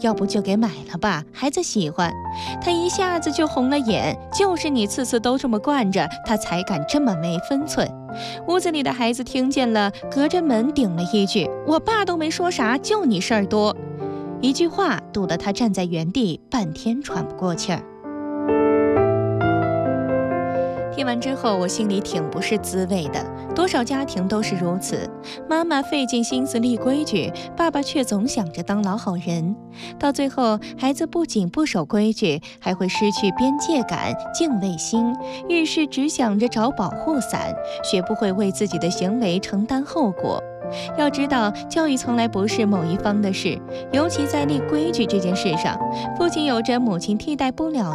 要不就给买了吧，孩子喜欢。他一下子就红了眼，就是你次次都这么惯着，他才敢这么没分寸。屋子里的孩子听见了，隔着门顶了一句：我爸都没说啥，就你事儿多。一句话堵得他站在原地，半天喘不过气儿。听完之后，我心里挺不是滋味的。多少家庭都是如此，妈妈费尽心思立规矩，爸爸却总想着当老好人。到最后，孩子不仅不守规矩，还会失去边界感、敬畏心，遇事只想着找保护伞，学不会为自己的行为承担后果。要知道，教育从来不是某一方的事，尤其在立规矩这件事上，父亲有着母亲替代不了